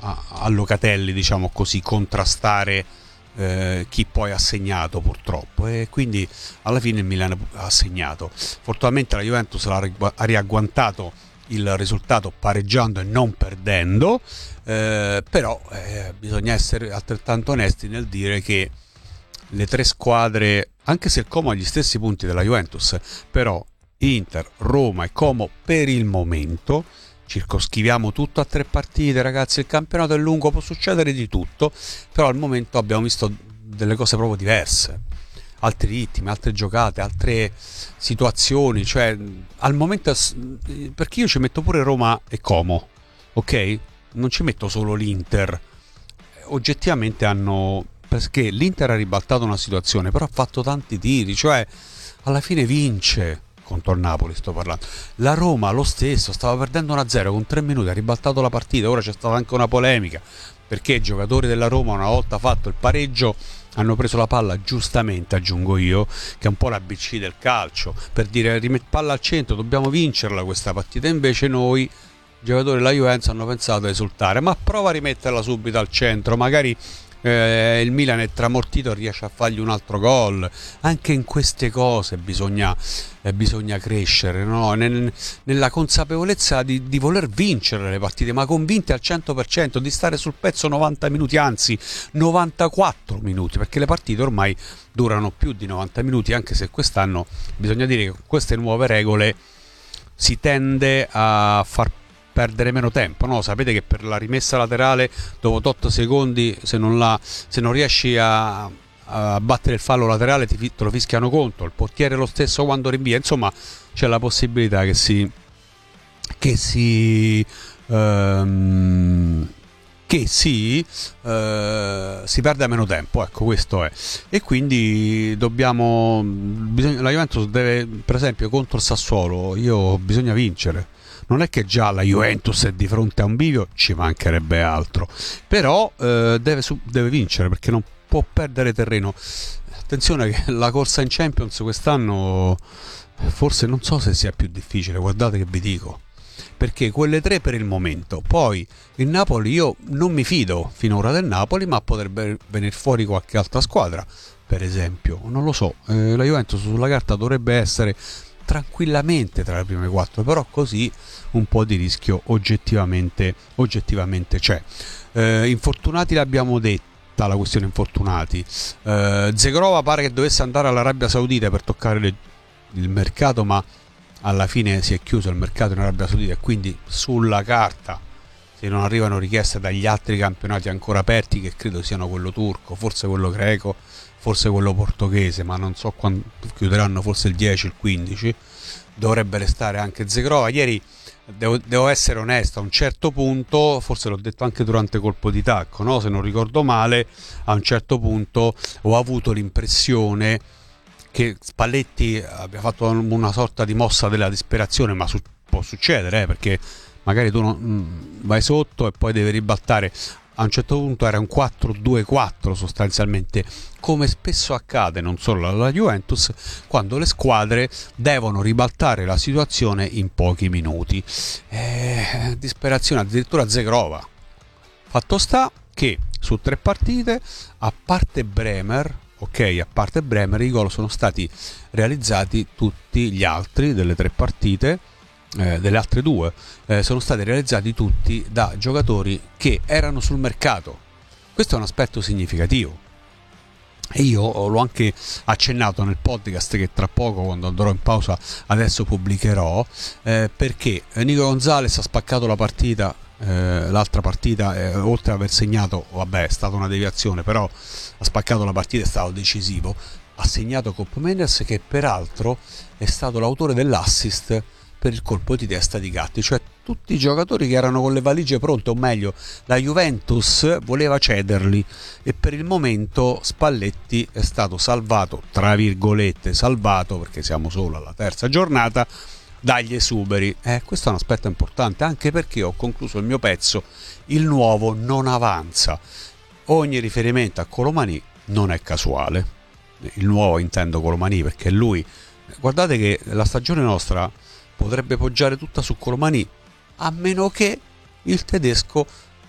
a Locatelli, diciamo così, contrastare chi poi ha segnato purtroppo, e quindi alla fine il Milan ha segnato. Fortunatamente la Juventus ha riagguantato il risultato pareggiando e non perdendo, però bisogna essere altrettanto onesti nel dire che le tre squadre, anche se il Como ha gli stessi punti della Juventus, però Inter, Roma e Como per il momento, circoscriviamo tutto a 3 partite, ragazzi, il campionato è lungo, può succedere di tutto, però al momento abbiamo visto delle cose proprio diverse, altri ritmi, altre giocate, altre situazioni, cioè al momento, perché io ci metto pure Roma e Como, ok? Non ci metto solo l'Inter, oggettivamente hanno, perché l'Inter ha ribaltato una situazione, però ha fatto tanti tiri, cioè alla fine vince. Contro il Napoli sto parlando. La Roma lo stesso, stava perdendo 1-0 con 3 minuti, ha ribaltato la partita. Ora c'è stata anche una polemica perché i giocatori della Roma, una volta fatto il pareggio, hanno preso la palla, giustamente aggiungo io, che è un po' l'ABC del calcio, per dire palla al centro, dobbiamo vincerla questa partita. Invece noi, giocatori della Juventus, hanno pensato a esultare, ma prova a rimetterla subito al centro, magari il Milan è tramortito e riesce a fargli un altro gol. Anche in queste cose bisogna crescere, no? Nella consapevolezza di voler vincere le partite, ma convinte al 100%, di stare sul pezzo 90 minuti, anzi 94 minuti, perché le partite ormai durano più di 90 minuti, anche se quest'anno bisogna dire che con queste nuove regole si tende a far perdere meno tempo, no? Sapete che per la rimessa laterale dopo 8 secondi, se non riesci a battere il fallo laterale, te lo fischiano contro. Il portiere lo stesso quando rinvia, insomma c'è la possibilità che si perda meno tempo, ecco, questo è. E quindi la Juventus deve, per esempio contro il Sassuolo, bisogna vincere. Non è che già la Juventus è di fronte a un bivio, ci mancherebbe altro, però deve vincere, perché non può perdere terreno. Attenzione che la corsa in Champions quest'anno forse non so se sia più difficile, guardate che vi dico, perché quelle tre per il momento. Poi il Napoli, io non mi fido finora del Napoli, ma potrebbe venire fuori qualche altra squadra, per esempio, non lo so. La Juventus sulla carta dovrebbe essere tranquillamente tra le prime 4, però così un po' di rischio oggettivamente c'è. Infortunati l'abbiamo detta, la questione infortunati. Zegrova pare che dovesse andare all'Arabia Saudita per toccare il mercato, ma alla fine si è chiuso il mercato in Arabia Saudita, e quindi sulla carta, se non arrivano richieste dagli altri campionati ancora aperti, che credo siano quello turco, forse quello greco, forse quello portoghese, ma non so quando chiuderanno, forse il 10, il 15, dovrebbe restare anche Zegrova. Ieri devo essere onesto, a un certo punto, forse l'ho detto anche durante colpo di tacco, no? Se non ricordo male, a un certo punto ho avuto l'impressione che Spalletti abbia fatto una sorta di mossa della disperazione, ma può succedere, perché magari tu vai sotto e poi devi ribaltare. A un certo punto era un 4-2-4 sostanzialmente, come spesso accade non solo alla Juventus, quando le squadre devono ribaltare la situazione in pochi minuti. Disperazione addirittura Zegrova. Fatto sta che su 3 partite, a parte Bremer, i gol sono stati realizzati tutti gli altri delle 3 partite. Delle altre 2 sono stati realizzati tutti da giocatori che erano sul mercato. Questo è un aspetto significativo, e io l'ho anche accennato nel podcast che tra poco, quando andrò in pausa adesso, pubblicherò, perché Nico Gonzalez ha spaccato la partita, l'altra partita, oltre ad aver segnato, vabbè, è stata una deviazione, però ha spaccato la partita, è stato decisivo. Ha segnato Cop Mendes, che peraltro è stato l'autore dell'assist per il colpo di testa di Gatti. Cioè tutti i giocatori che erano con le valigie pronte, o meglio la Juventus voleva cederli, e per il momento Spalletti è stato salvato, tra virgolette salvato, perché siamo solo alla 3ª giornata, dagli esuberi. Questo è un aspetto importante, anche perché ho concluso il mio pezzo: il nuovo non avanza. Ogni riferimento a Colomani non è casuale, il nuovo intendo Colomani, perché lui, guardate che la stagione nostra potrebbe poggiare tutta su Colomani, a meno che il tedesco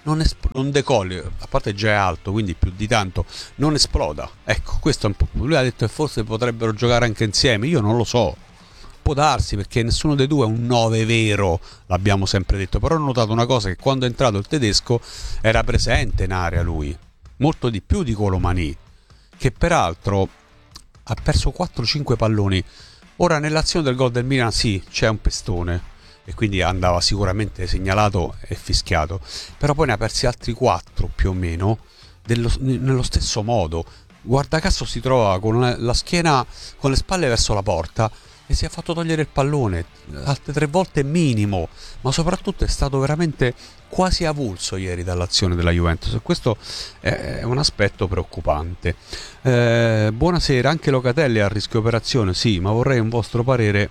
non decolli, a parte già è alto, quindi più di tanto, non esploda. Ecco, questo è un po'. Lui ha detto che forse potrebbero giocare anche insieme, io non lo so. Può darsi, perché nessuno dei due è un 9 vero, l'abbiamo sempre detto, però ho notato una cosa, che quando è entrato il tedesco era presente in area lui, molto di più di Colomani, che peraltro ha perso 4-5 palloni. Ora nell'azione del gol del Milan sì, c'è un pestone e quindi andava sicuramente segnalato e fischiato, però poi ne ha persi altri 4 più o meno nello stesso modo. Guarda caso si trova con la schiena, con le spalle verso la porta, e si è fatto togliere il pallone altre 3 volte minimo, ma soprattutto è stato veramente quasi avulso ieri dall'azione della Juventus, e questo è un aspetto preoccupante. Buonasera, anche Locatelli è a rischio operazione? Sì, ma vorrei un vostro parere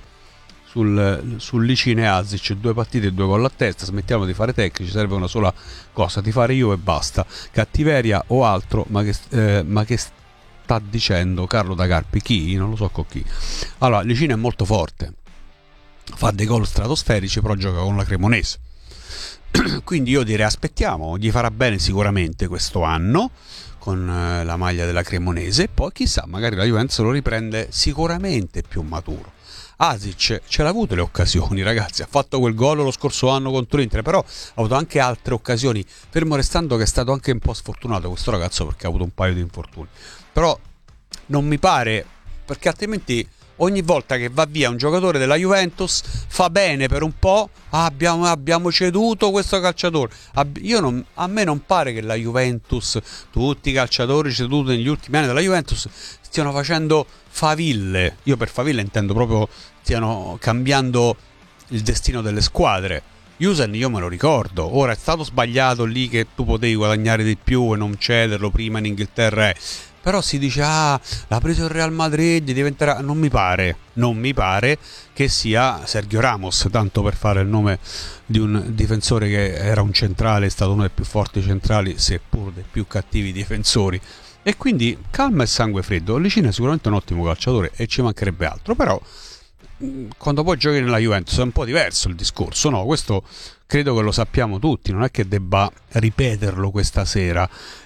sul Licine Azic, 2 partite e 2 gol a testa. Smettiamo di fare tecnici, serve una sola cosa, di fare io e basta. Cattiveria o altro, ma che sta dicendo Carlo da Carpi? Chi? Non lo so con chi. Allora, Licine è molto forte, fa dei gol stratosferici, però gioca con la Cremonese. Quindi io direi aspettiamo, gli farà bene sicuramente questo anno con la maglia della Cremonese, poi chissà, magari la Juventus lo riprende sicuramente più maturo. Asic ce l'ha avute le occasioni, ragazzi, ha fatto quel gol lo scorso anno contro l'Inter, però ha avuto anche altre occasioni, fermo restando che è stato anche un po' sfortunato questo ragazzo, perché ha avuto un paio di infortuni. Però non mi pare, perché altrimenti ogni volta che va via un giocatore della Juventus fa bene per un po'. Abbiamo ceduto questo calciatore. A me non pare che la Juventus, tutti i calciatori ceduti negli ultimi anni della Juventus, stiano facendo faville. Io per faville intendo proprio stiano cambiando il destino delle squadre. Jusen io me lo ricordo, ora è stato sbagliato lì che tu potevi guadagnare di più e non cederlo prima in Inghilterra, però si dice l'ha preso il Real Madrid, diventerà. Non mi pare che sia Sergio Ramos, tanto per fare il nome di un difensore che era un centrale, è stato uno dei più forti centrali, seppur dei più cattivi difensori. E quindi calma e sangue freddo. Licina è sicuramente un ottimo calciatore e ci mancherebbe altro, però quando poi giochi nella Juventus è un po' diverso il discorso, no? Questo credo che lo sappiamo tutti, non è che debba ripeterlo questa sera.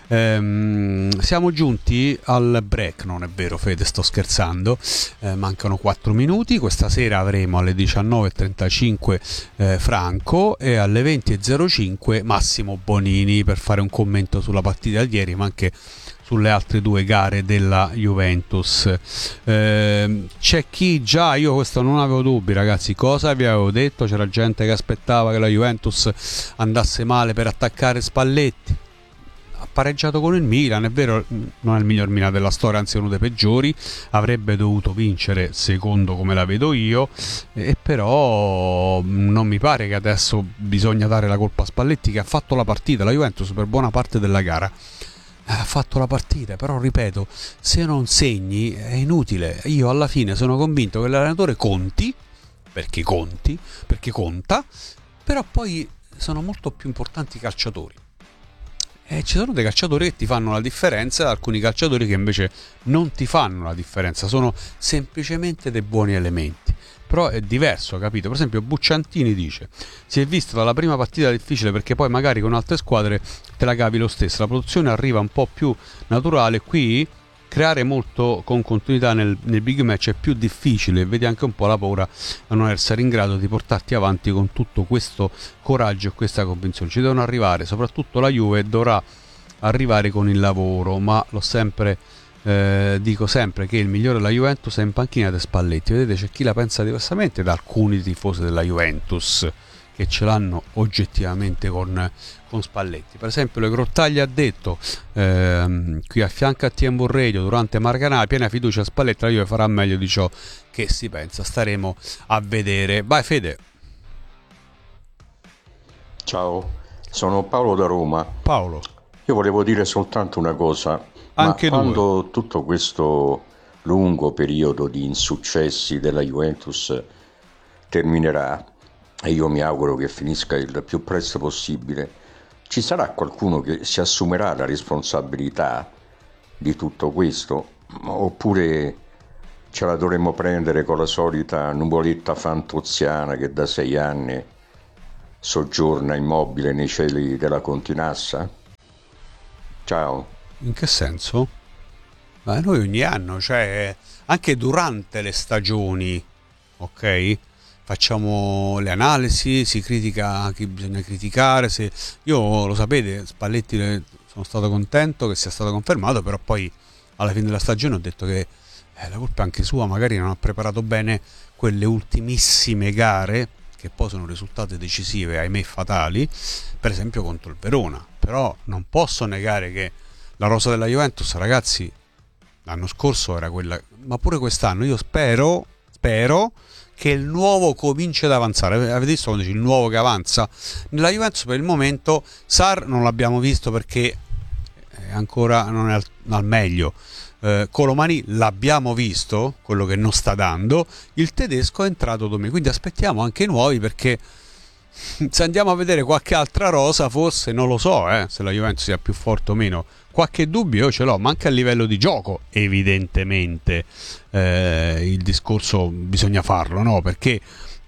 Siamo giunti al break, non è vero Fede, sto scherzando, mancano 4 minuti. Questa sera avremo alle 19.35 Franco e alle 20.05 Massimo Bonini per fare un commento sulla partita di ieri, ma anche sulle altre 2 gare della Juventus. C'è chi già, io questo non avevo dubbi, ragazzi, cosa vi avevo detto? C'era gente che aspettava che la Juventus andasse male per attaccare Spalletti. Ha pareggiato con il Milan, è vero, non è il miglior Milan della storia, anzi è uno dei peggiori, avrebbe dovuto vincere secondo come la vedo io, e però non mi pare che adesso bisogna dare la colpa a Spalletti, che ha fatto la partita. La Juventus per buona parte della gara ha fatto la partita, però ripeto, se non segni è inutile. Io alla fine sono convinto che l'allenatore conti, perché conta, però poi sono molto più importanti i calciatori. E ci sono dei calciatori che ti fanno la differenza e alcuni calciatori che invece non ti fanno la differenza, sono semplicemente dei buoni elementi. Però è diverso, capito? Per esempio Bucciantini dice: si è visto dalla prima partita difficile perché poi magari con altre squadre te la cavi lo stesso, la produzione arriva un po' più naturale, qui creare molto con continuità nel big match è più difficile, vedi anche un po' la paura a non essere in grado di portarti avanti con tutto questo coraggio e questa convinzione. Ci devono arrivare, soprattutto la Juve dovrà arrivare con il lavoro, ma l'ho sempre dico sempre che il migliore della Juventus è in panchina di Spalletti. Vedete, c'è chi la pensa diversamente da alcuni tifosi della Juventus che ce l'hanno oggettivamente con Spalletti. Per esempio Le Grottaglie ha detto qui a fianco a Tiempo Radio durante Marcanà, piena fiducia a Spalletti, la Juve farà meglio di ciò che si pensa, staremo a vedere. Vai Fede. Ciao, sono Paolo da Roma. Paolo. Io volevo dire soltanto una cosa. Anche Ma quando tutto questo lungo periodo di insuccessi della Juventus terminerà, e io mi auguro che finisca il più presto possibile, ci sarà qualcuno che si assumerà la responsabilità di tutto questo? Oppure ce la dovremmo prendere con la solita nuvoletta fantoziana che da 6 anni soggiorna immobile nei cieli della Continassa? Ciao. In che senso? Ma noi ogni anno, cioè anche durante le stagioni, ok? Facciamo le analisi, si critica chi bisogna criticare. Io, lo sapete, Spalletti sono stato contento che sia stato confermato, però poi alla fine della stagione ho detto che la colpa è anche sua, magari non ha preparato bene quelle ultimissime gare che poi sono risultate decisive, ahimè fatali, per esempio contro il Verona. Però non posso negare che la rosa della Juventus, ragazzi, l'anno scorso era quella, ma pure quest'anno io spero che il nuovo cominci ad avanzare. Avete visto quando dice il nuovo che avanza? Nella Juventus per il momento Sarr non l'abbiamo visto perché ancora non è al meglio. Colomani l'abbiamo visto, quello che non sta dando. Il tedesco è entrato domenica, quindi aspettiamo anche i nuovi, perché se andiamo a vedere qualche altra rosa, forse non lo so se la Juventus sia più forte o meno. Qualche dubbio io ce l'ho, ma anche a livello di gioco evidentemente il discorso bisogna farlo, no? Perché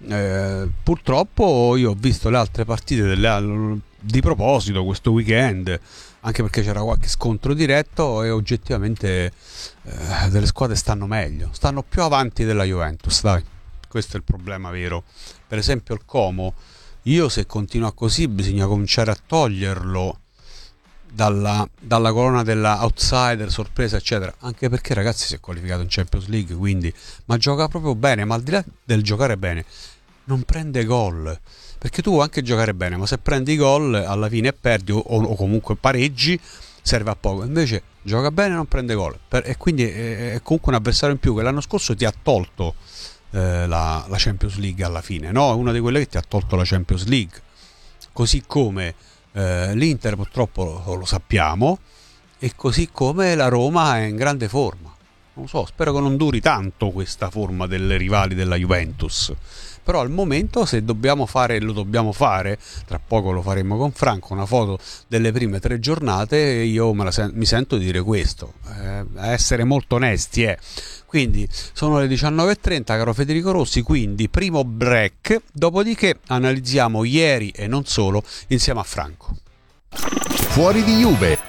purtroppo io ho visto le altre partite di proposito questo weekend, anche perché c'era qualche scontro diretto, e oggettivamente delle squadre stanno meglio, stanno più avanti della Juventus, dai. Questo è il problema vero. Per esempio il Como, io se continua così bisogna cominciare a toglierlo dalla colonna della outsider, sorpresa eccetera, anche perché ragazzi si è qualificato in Champions League, quindi, ma gioca proprio bene, ma al di là del giocare bene non prende gol, perché tu puoi anche giocare bene, ma se prendi gol alla fine perdi o comunque pareggi, serve a poco. Invece gioca bene e non prende gol, e quindi è comunque un avversario in più che l'anno scorso ti ha tolto la Champions League alla fine, no? È una di quelle che ti ha tolto la Champions League, così come l'Inter purtroppo lo sappiamo, e così come la Roma è in grande forma. Non so, spero che non duri tanto questa forma delle rivali della Juventus, però al momento se dobbiamo fare, lo dobbiamo fare, tra poco lo faremo con Franco, una foto delle prime 3 giornate, io mi sento di dire questo, a essere molto onesti. Quindi sono le 19:30, caro Federico Rossi, quindi primo break, dopodiché analizziamo ieri e non solo insieme a Franco. Fuori di Juve.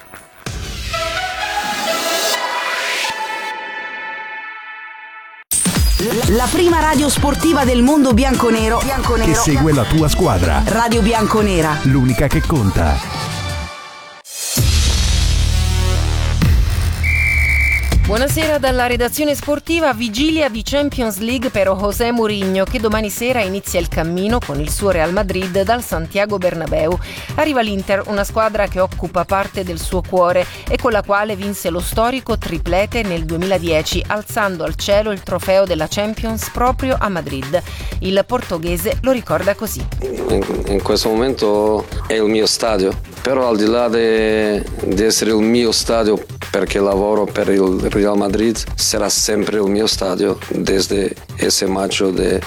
La prima radio sportiva del mondo bianconero Che segue la tua squadra. Radio Bianconera. L'unica che conta. Buonasera dalla redazione sportiva. Vigilia di Champions League per José Mourinho, che domani sera inizia il cammino con il suo Real Madrid dal Santiago Bernabéu. Arriva l'Inter, una squadra che occupa parte del suo cuore e con la quale vinse lo storico triplete nel 2010, alzando al cielo il trofeo della Champions proprio a Madrid. Il portoghese lo ricorda così. In questo momento è il mio stadio, però al di là di essere il mio stadio perché lavoro per il Real Madrid, sarà sempre il mio stadio desde ese maggio del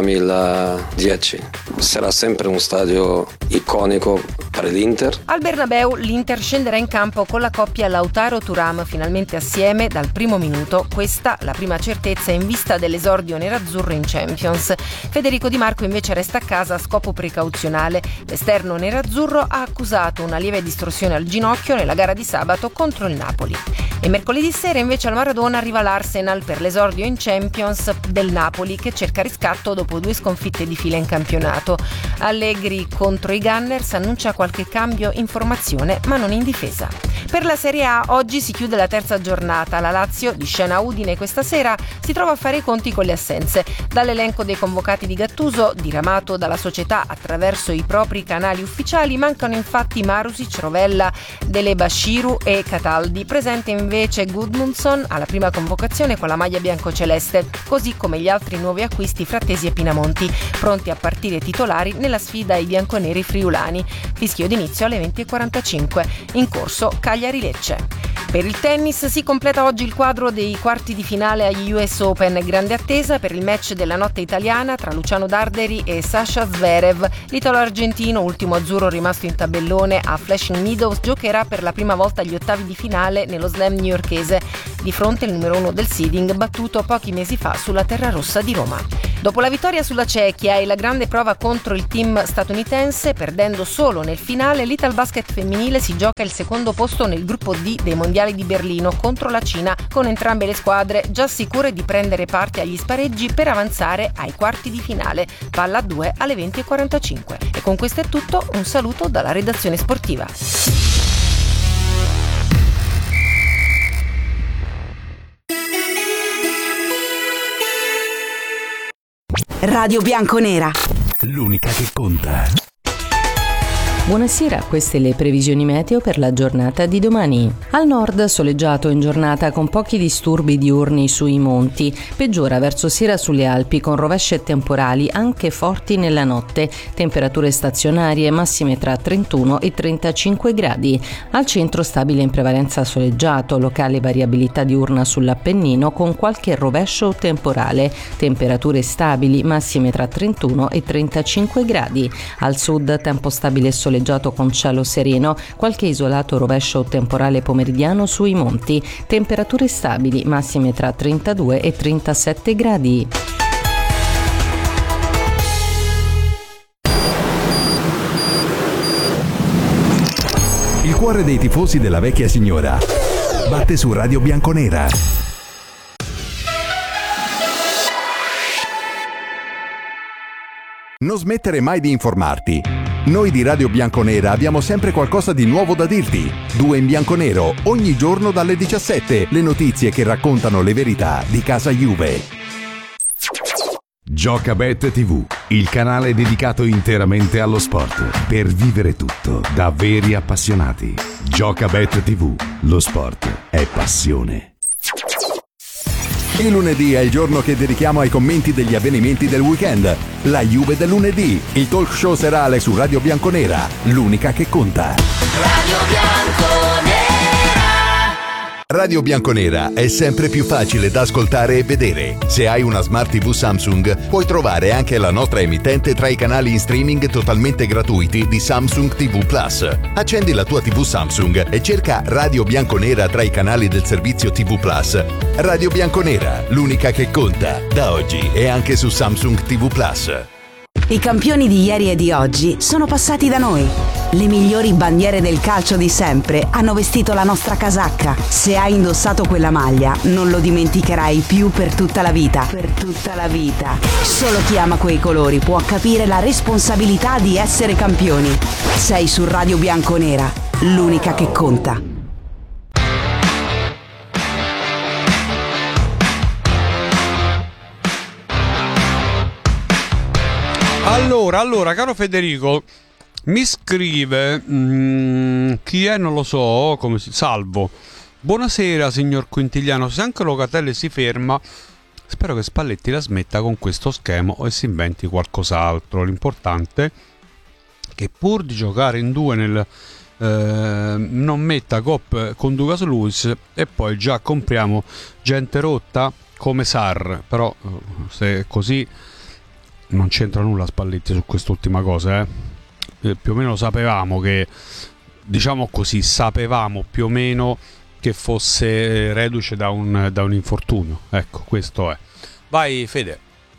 2010. Sarà sempre un stadio iconico per l'Inter. Al Bernabéu l'Inter scenderà in campo con la coppia Lautaro Thuram, finalmente assieme dal primo minuto. Questa la prima certezza in vista dell'esordio nerazzurro in Champions. Federico Di Marco invece resta a casa a scopo precauzionale. L'esterno nerazzurro ha accusato una lieve distorsione al ginocchio nella gara di sabato contro il Napoli. E mercoledì sera invece al Maradona arriva l'Arsenal per l'esordio in Champions del Napoli, che cerca riscatto dopo 2 sconfitte di fila in campionato. Allegri contro i Gunners annuncia qualche cambio in formazione, ma non in difesa. Per la Serie A oggi si chiude la terza giornata. La Lazio, di scena a Udine questa sera, si trova a fare i conti con le assenze. Dall'elenco dei convocati di Gattuso, diramato dalla società attraverso i propri canali ufficiali, mancano infatti Marusic, Rovella, Dele Bashiru e Cataldi. Presente invece Gudmundsson alla prima convocazione con la maglia biancoceleste, così come gli altri nuovi acquisti Frattesi e Pinamonti, pronti a partire titolari nella sfida ai bianconeri friulani. Fischio d'inizio alle 20:45. In corso Cagliari-Lecce. Per il tennis si completa oggi il quadro dei quarti di finale agli US Open. Grande attesa per il match della notte italiana tra Luciano Darderi e Sasha Zverev. L'italo-argentino, ultimo azzurro rimasto in tabellone a Flushing Meadows, giocherà per la prima volta agli ottavi di finale nello slam newyorkese, di fronte al numero 1 del seeding battuto pochi mesi fa sulla terra rossa di Roma. Dopo la vittoria sulla Cechia e la grande prova contro il team statunitense, perdendo solo nel finale, l'Italbasket femminile si gioca il secondo posto nel gruppo D dei mondiali di Berlino contro la Cina, con entrambe le squadre già sicure di prendere parte agli spareggi per avanzare ai quarti di finale. Palla a 2 alle 20:45. E con questo è tutto, un saluto dalla redazione sportiva. Radio Bianconera. L'unica che conta. Buonasera, queste le previsioni meteo per la giornata di domani. Al nord soleggiato in giornata con pochi disturbi diurni sui monti, peggiora verso sera sulle Alpi con rovesce e temporali anche forti nella notte, temperature stazionarie massime tra 31 e 35 gradi. Al centro stabile in prevalenza soleggiato, locale variabilità diurna sull'Appennino con qualche rovescio o temporale, temperature stabili massime tra 31 e 35 gradi. Al sud tempo stabile e soleggiato con cielo sereno, qualche isolato rovescio o temporale pomeridiano sui monti, temperature stabili massime tra 32 e 37 gradi. Il cuore dei tifosi della vecchia signora batte su Radio Bianconera. Non smettere mai di informarti. Noi di Radio Bianconera abbiamo sempre qualcosa di nuovo da dirti. 2 in bianconero, ogni giorno dalle 17. Le notizie che raccontano le verità di casa Juve. Giocabet TV, il canale dedicato interamente allo sport. Per vivere tutto da veri appassionati. Giocabet TV, lo sport è passione. Il lunedì è il giorno che dedichiamo ai commenti degli avvenimenti del weekend. La Juve del lunedì, il talk show serale su Radio Bianconera, l'unica che conta. Radio Bianconera. Radio Bianconera è sempre più facile da ascoltare e vedere. Se hai una Smart TV Samsung, puoi trovare anche la nostra emittente tra i canali in streaming totalmente gratuiti di Samsung TV Plus. Accendi la tua TV Samsung e cerca Radio Bianconera tra i canali del servizio TV Plus. Radio Bianconera, l'unica che conta. Da oggi è anche su Samsung TV Plus. I campioni di ieri e di oggi sono passati da noi. Le migliori bandiere del calcio di sempre hanno vestito la nostra casacca. Se hai indossato quella maglia, non lo dimenticherai più per tutta la vita. Per tutta la vita. Solo chi ama quei colori può capire la responsabilità di essere campioni. Sei su Radio Bianconera, l'unica che conta. Allora, caro Federico, mi scrive chi è non lo so, Salvo. Buonasera signor Quintigliano, se anche Locatelli si ferma, spero che Spalletti la smetta con questo schema e si inventi qualcos'altro. L'importante è che pur di giocare in due non metta Copp con Douglas Luiz e poi già compriamo gente rotta come Sarr. Però se è così non c'entra nulla Spalletti su quest'ultima cosa, più o meno sapevamo che, diciamo così, sapevamo più o meno che fosse reduce da un infortunio. Ecco, questo è. Vai Fede.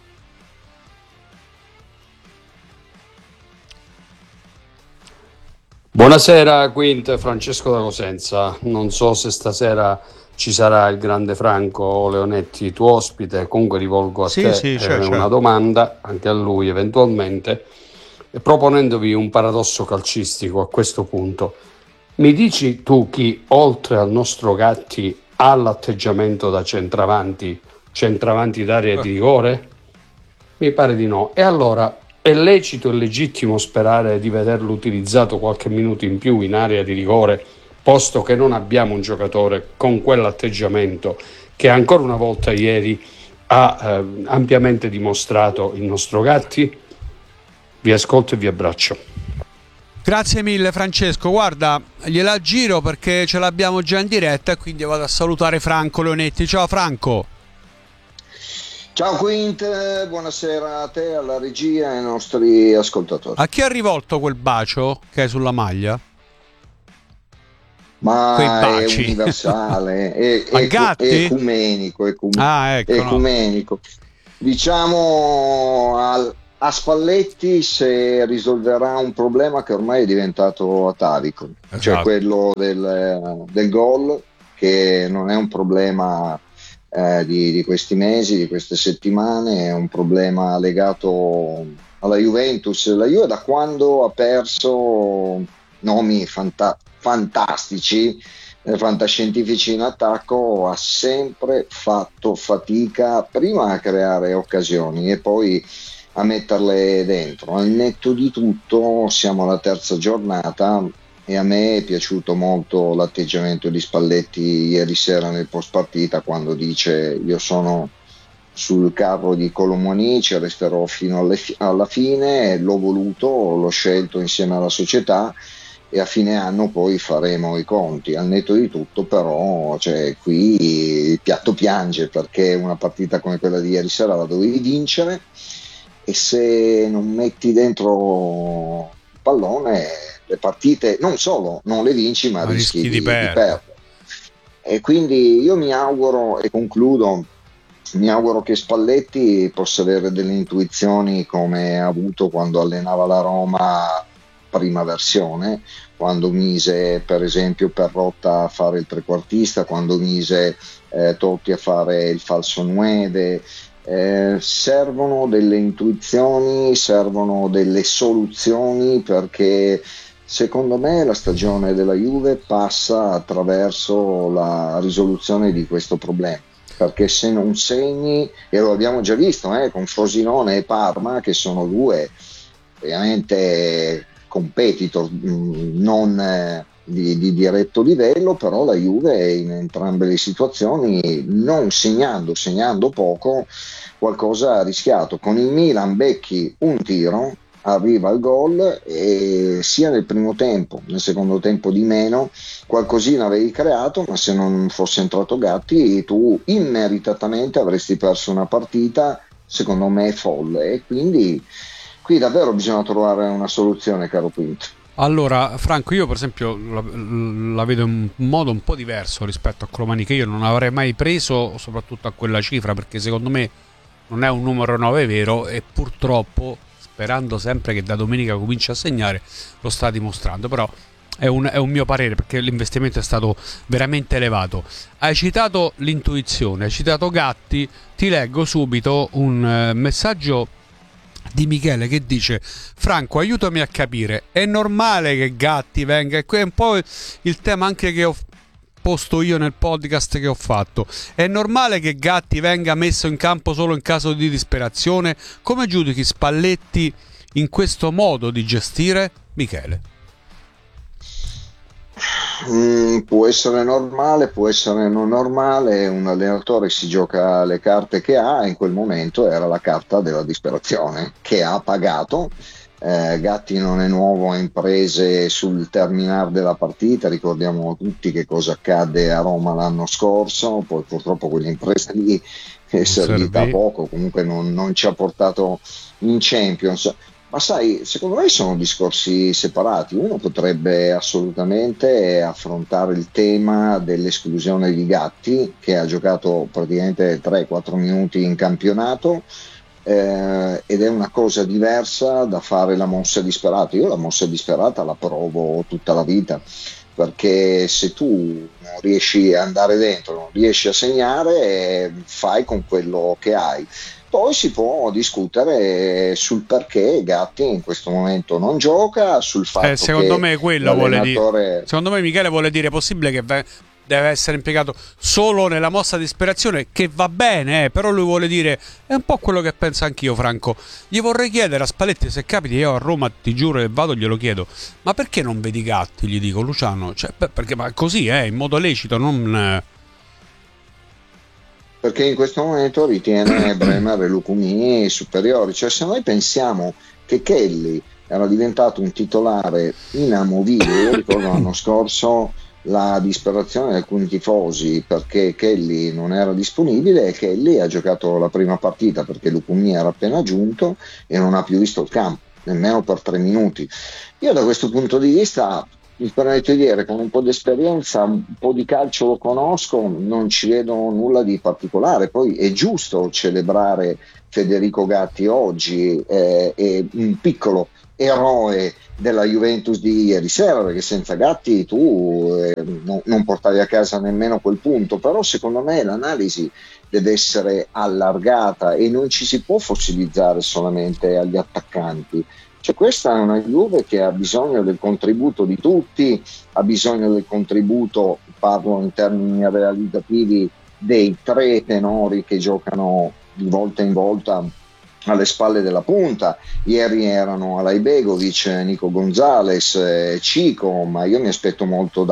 Buonasera Quint, Francesco da Cosenza. Non so se stasera ci sarà il grande Franco Leonetti tuo ospite, comunque rivolgo a te una domanda, anche a lui eventualmente, proponendovi un paradosso calcistico a questo punto. Mi dici tu chi, oltre al nostro Gatti, ha l'atteggiamento da centravanti d'area di rigore? Mi pare di no. E allora è lecito e legittimo sperare di vederlo utilizzato qualche minuto in più in area di rigore, posto che non abbiamo un giocatore con quell'atteggiamento che ancora una volta ieri ha ampiamente dimostrato il nostro Gatti? Vi ascolto e vi abbraccio. Grazie mille Francesco, guarda, gliela giro perché ce l'abbiamo già in diretta e quindi vado a salutare Franco Leonetti. Ciao Franco. Ciao Quint, buonasera a te, alla regia e ai nostri ascoltatori. A chi ha rivolto quel bacio che è sulla maglia? Ma è universale, è ecumenico. Ecco, ecumenico. Diciamo a Spalletti se risolverà un problema che ormai è diventato atavico, cioè quello del gol, che non è un problema di questi mesi, di queste settimane, è un problema legato alla Juventus. La Juve, da quando ha perso nomi fantastici, fantascientifici in attacco, ha sempre fatto fatica prima a creare occasioni e poi a metterle dentro. Al netto di tutto siamo alla terza giornata e a me è piaciuto molto l'atteggiamento di Spalletti ieri sera nel post partita, quando dice: io sono sul carro di Kolo Muani, ci resterò fino alla fine, l'ho voluto, l'ho scelto insieme alla società e a fine anno poi faremo i conti. Al netto di tutto però, cioè, qui il piatto piange, perché una partita come quella di ieri sera la dovevi vincere e se non metti dentro il pallone le partite non solo non le vinci, ma rischi di perdere. E quindi io mi auguro, e concludo, mi auguro che Spalletti possa avere delle intuizioni come ha avuto quando allenava la Roma prima versione, quando mise per esempio Perrotta a fare il trequartista, quando mise Totti a fare il falso 9. Servono delle intuizioni, servono delle soluzioni, perché secondo me la stagione della Juve passa attraverso la risoluzione di questo problema, perché se non segni, e lo abbiamo già visto con Frosinone e Parma, che sono due veramente competitor, non di diretto livello, però la Juve in entrambe le situazioni, non segnando poco, qualcosa ha rischiato. Con il Milan becchi un tiro, arriva il gol, e sia nel primo tempo, nel secondo tempo di meno, qualcosina avevi creato, ma se non fosse entrato Gatti tu immeritatamente avresti perso una partita, secondo me folle, e quindi qui davvero bisogna trovare una soluzione, caro Quinto. Allora, Franco, io per esempio la vedo in un modo un po' diverso rispetto a Kolo Muani, che io non avrei mai preso, soprattutto a quella cifra, perché secondo me non è un numero 9 vero, e purtroppo, sperando sempre che da domenica cominci a segnare, lo sta dimostrando. Però è un mio parere, perché l'investimento è stato veramente elevato. Hai citato l'intuizione, hai citato Gatti, ti leggo subito un messaggio di Michele che dice: Franco, aiutami a capire, è normale che Gatti venga, e qui è un po' il tema anche che ho posto io nel podcast che ho fatto, è normale che Gatti venga messo in campo solo in caso di disperazione? Come giudichi Spalletti in questo modo di gestire? Michele. Può essere normale, può essere non normale, un allenatore si gioca le carte che ha, in quel momento era la carta della disperazione, che ha pagato. Gatti non è nuovo a imprese sul terminare della partita, ricordiamo tutti che cosa accadde a Roma l'anno scorso, poi purtroppo quell'impresa lì è servita a poco, comunque non ci ha portato in Champions. Ma sai, secondo me sono discorsi separati. Uno potrebbe assolutamente affrontare il tema dell'esclusione di Gatti, che ha giocato praticamente 3-4 minuti in campionato, ed è una cosa diversa da fare la mossa disperata. Io la mossa disperata la provo tutta la vita, perché se tu non riesci ad andare dentro, non riesci a segnare, fai con quello che hai. Poi si può discutere sul perché Gatti in questo momento non gioca, sul fatto secondo che me quello vuole dire. Secondo me Michele vuole dire: possibile che deve essere impiegato solo nella mossa di disperazione, che va bene, però lui vuole dire, è un po' quello che penso anch'io, Franco. Gli vorrei chiedere a Spalletti, se capiti, io a Roma ti giuro che vado, glielo chiedo: ma perché non vedi Gatti? Gli dico, Luciano, cioè, perché ma così in modo lecito, non... Perché in questo momento ritiene Bremer e Lucumini superiori. Cioè, se noi pensiamo che Kelly era diventato un titolare inamovibile, io ricordo l'anno scorso la disperazione di alcuni tifosi perché Kelly non era disponibile, e Kelly ha giocato la prima partita perché Lucumini era appena giunto e non ha più visto il campo, nemmeno per 3 minuti. Io da questo punto di vista mi permetto di dire, con un po' di esperienza, un po' di calcio lo conosco, non ci vedo nulla di particolare. Poi è giusto celebrare Federico Gatti oggi, è un piccolo eroe della Juventus di ieri sera, perché senza Gatti tu non portavi a casa nemmeno quel punto. Però secondo me l'analisi deve essere allargata e non ci si può fossilizzare solamente agli attaccanti. Cioè, questa è una Juve che ha bisogno del contributo di tutti, ha bisogno del contributo, parlo in termini realizzativi, dei 3 tenori che giocano di volta in volta alle spalle della punta. Ieri erano Alajbegovic, Nico Gonzalez, Cico, ma io mi aspetto molto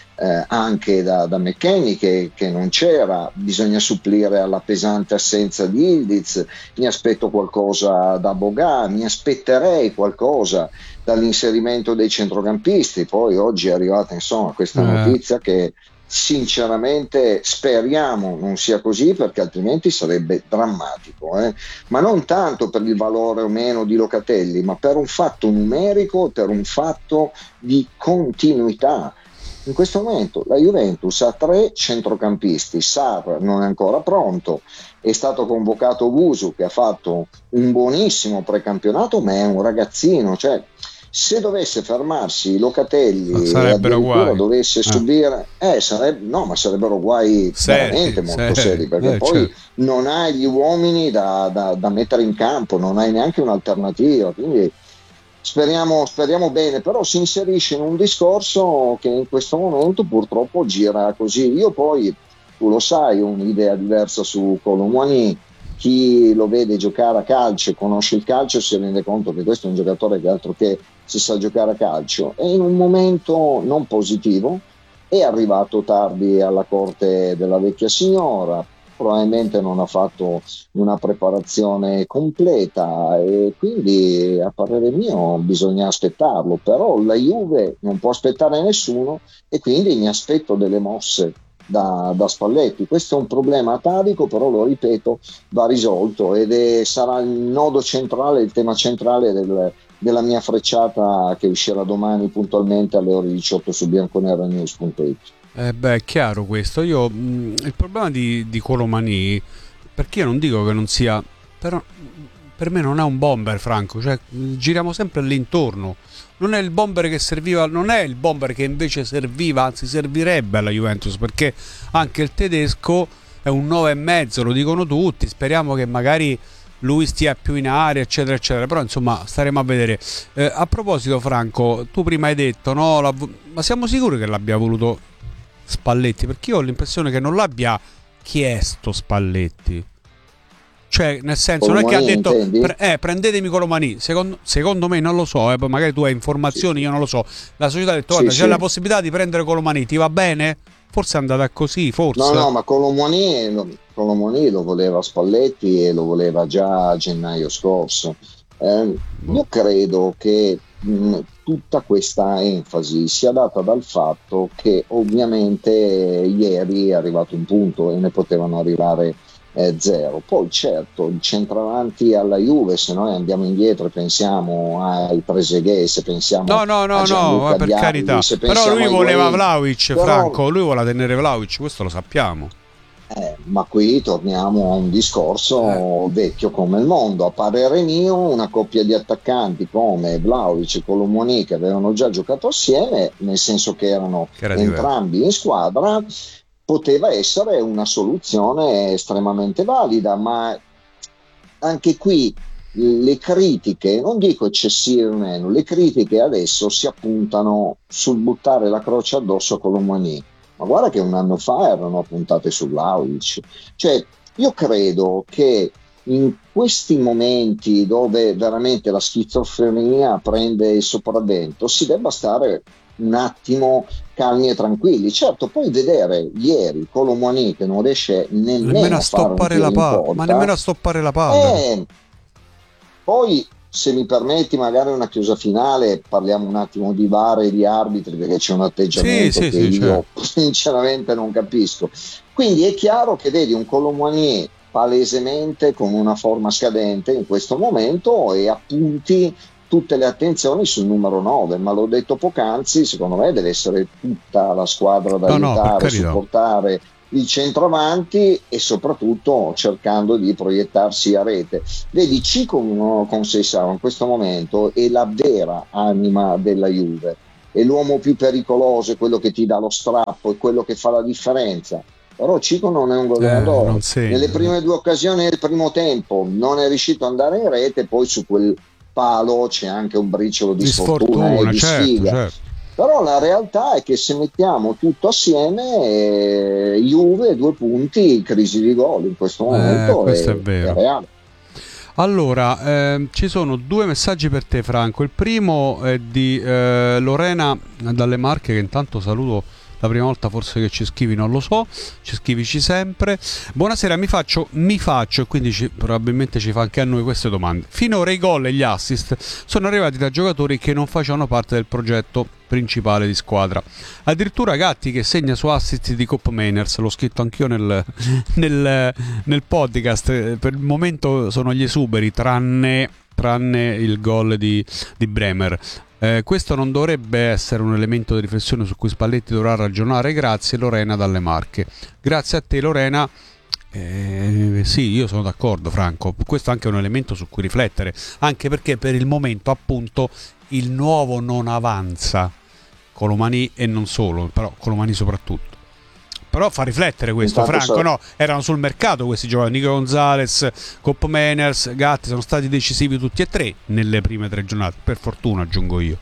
anche da McKennie che non c'era. Bisogna supplire alla pesante assenza di Ildiz. Mi aspetto qualcosa da Boga, mi aspetterei qualcosa dall'inserimento dei centrocampisti. Poi oggi è arrivata questa notizia che sinceramente speriamo non sia così, perché altrimenti sarebbe drammatico, ma non tanto per il valore o meno di Locatelli, ma per un fatto numerico, per un fatto di continuità. In questo momento la Juventus ha 3 centrocampisti. Sarr non è ancora pronto, è stato convocato Wusu che ha fatto un buonissimo precampionato, ma è un ragazzino, cioè se dovesse fermarsi Locatelli e addirittura dovesse subire, sarebbero guai veramente molto seri, perché poi certo, non hai gli uomini da mettere in campo, non hai neanche un'alternativa, quindi speriamo bene. Però si inserisce in un discorso che in questo momento purtroppo gira così. Io poi, tu lo sai, ho un'idea diversa su Kolo Muani. Chi lo vede giocare a calcio e conosce il calcio si rende conto che questo è un giocatore che altro che si sa giocare a calcio, e in un momento non positivo è arrivato tardi alla corte della vecchia signora, probabilmente non ha fatto una preparazione completa e quindi a parere mio bisogna aspettarlo. Però la Juve non può aspettare nessuno e quindi mi aspetto delle mosse da Spalletti. Questo è un problema atavico, però lo ripeto, va risolto ed sarà il nodo centrale, il tema centrale della mia frecciata che uscirà domani puntualmente alle ore 18 su bianconeranews.it. È chiaro questo. Io il problema di Kolo Muani, perché io non dico che non sia, però per me non è un bomber, Franco, cioè giriamo sempre all'intorno. Non è il bomber che serviva, non è il bomber che invece serviva, anzi servirebbe alla Juventus, perché anche il tedesco è un 9,5, lo dicono tutti. Speriamo che magari lui stia più in aria, eccetera eccetera, però insomma staremo a vedere. A proposito, Franco, tu prima hai detto ma siamo sicuri che l'abbia voluto Spalletti? Perché io ho l'impressione che non l'abbia chiesto Spalletti, cioè nel senso non è che ha detto prendetemi Kolo Muani. Secondo me, non lo so, poi magari tu hai informazioni, io non lo so, la società ha detto guarda, c'è la possibilità di prendere Kolo Muani, ti va bene? Forse è andata così, forse. No, ma Kolo Muani lo voleva Spalletti e lo voleva già a gennaio scorso. Io credo che tutta questa enfasi sia data dal fatto che ovviamente ieri è arrivato un punto e ne potevano arrivare 0. Poi certo, il centravanti alla Juve, se noi andiamo indietro e pensiamo ai Trezeguet, se pensiamo a Gianluca per Vialli, carità, però lui voleva Vlahovic, Franco, lui voleva tenere Vlahovic, questo lo sappiamo. Ma qui torniamo a un discorso vecchio come il mondo. A parere mio, una coppia di attaccanti come Vlahovic e Kolo Muani, che avevano già giocato assieme, nel senso che erano entrambi in squadra, poteva essere una soluzione estremamente valida. Ma anche qui le critiche, non dico eccessive o meno, le critiche adesso si appuntano sul buttare la croce addosso a Kolo Muani. Ma guarda che un anno fa erano appuntate su Vlahovic. Cioè, io credo che in questi momenti dove veramente la schizofrenia prende il sopravvento si debba stare un attimo calmi e tranquilli. Certo, poi vedere ieri Kolo Muani che non riesce nemmeno a stoppare la palla, ma nemmeno a stoppare la palla. Poi, se mi permetti, magari una chiusa finale, parliamo un attimo di VAR e di arbitri, perché c'è un atteggiamento che io sinceramente non capisco. Quindi è chiaro che vedi un Kolo Muani palesemente con una forma scadente in questo momento e appunti tutte le attenzioni sul numero 9, ma l'ho detto poc'anzi, secondo me deve essere tutta la squadra da aiutare, supportare il centravanti e soprattutto cercando di proiettarsi a rete. Vedi, Cico con Seisao in questo momento è la vera anima della Juve, è l'uomo più pericoloso, è quello che ti dà lo strappo, è quello che fa la differenza. Però Cico non è un goleador. Nelle prime 2 occasioni del primo tempo non è riuscito ad andare in rete, poi su quel palo c'è anche un briciolo di sfortuna e di sfiga. Certo. Però la realtà è che se mettiamo tutto assieme, Juve 2 punti, crisi di gol in questo momento questo è vero. È reale. Allora, ci sono 2 messaggi per te, Franco. Il primo è di Lorena dalle Marche, che intanto saluto. La prima volta forse che ci scrivi, non lo so, ci scrivici sempre. Buonasera, mi faccio e quindi probabilmente ci fa anche a noi queste domande. Finora i gol e gli assist sono arrivati da giocatori che non facevano parte del progetto principale di squadra. Addirittura Gatti che segna su assist di Cop Mainers, l'ho scritto anch'io nel podcast. Per il momento sono gli esuberi, tranne il gol di Bremer. Questo non dovrebbe essere un elemento di riflessione su cui Spalletti dovrà ragionare. Grazie Lorena dalle Marche. Grazie a te Lorena. Sì, io sono d'accordo, Franco. Questo è anche un elemento su cui riflettere, anche perché per il momento appunto il nuovo non avanza. Colomani e non solo, però Colomani soprattutto. Però fa riflettere questo, intanto Franco, no? Erano sul mercato questi giocatori, Nico Gonzalez, Cop Mainers, Gatti, sono stati decisivi tutti e 3 nelle prime 3 giornate, per fortuna aggiungo io.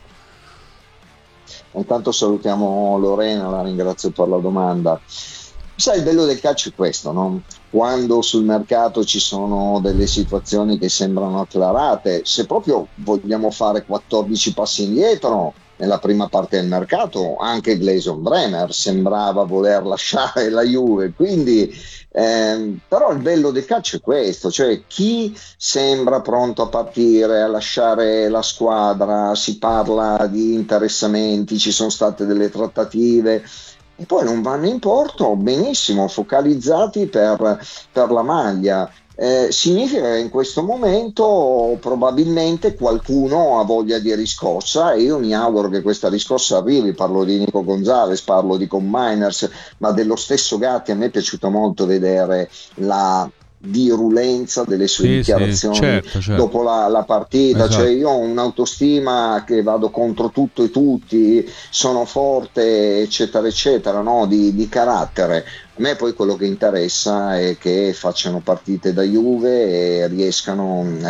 Intanto salutiamo Lorena, la ringrazio per la domanda. Sai, il bello del calcio è questo, no? Quando sul mercato ci sono delle situazioni che sembrano acclarate, se proprio vogliamo fare 14 passi indietro, nella prima parte del mercato anche Gleison Bremer sembrava voler lasciare la Juve, quindi però il bello del calcio è questo, cioè chi sembra pronto a partire, a lasciare la squadra, si parla di interessamenti, ci sono state delle trattative e poi non vanno in porto, benissimo, focalizzati per la maglia. Significa che in questo momento probabilmente qualcuno ha voglia di riscossa e io mi auguro che questa riscossa arrivi. Parlo di Nico Gonzalez, parlo di Cop Mainers, ma dello stesso Gatti. A me è piaciuto molto vedere la virulenza delle sue dichiarazioni certo. Dopo la partita, esatto. Cioè io ho un'autostima che vado contro tutto e tutti, sono forte eccetera eccetera, no? di carattere. A me poi quello che interessa è che facciano partite da Juve e riescano a